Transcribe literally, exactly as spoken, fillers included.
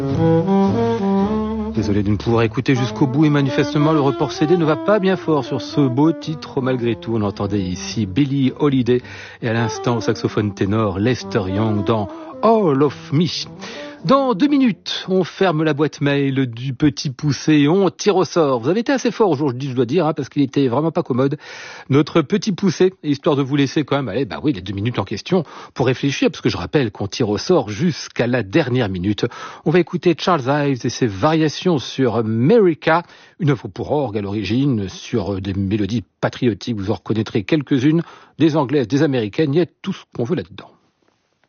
Désolé de ne pouvoir écouter jusqu'au bout et manifestement le report C D ne va pas bien fort sur ce beau titre. Malgré tout, on entendait ici Billie Holiday et à l'instant au saxophone ténor Lester Young dans All of Me. Dans deux minutes, on ferme la boîte mail du Petit Poucet et on tire au sort. Vous avez été assez fort aujourd'hui, je dois dire, hein, parce qu'il était vraiment pas commode. Notre Petit Poucet, histoire de vous laisser quand même, allez, bah oui, les deux minutes en question pour réfléchir, parce que je rappelle qu'on tire au sort jusqu'à la dernière minute. On va écouter Charles Ives et ses variations sur America, une œuvre pour orgue à l'origine, sur des mélodies patriotiques. Vous en reconnaîtrez quelques-unes, des anglaises, des américaines, il y a tout ce qu'on veut là-dedans.